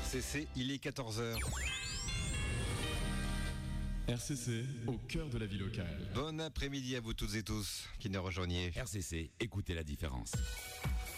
RCC, il est 14h. RCC, au cœur de la vie locale. Bon après-midi à vous toutes et tous qui nous rejoignez. RCC, écoutez la différence.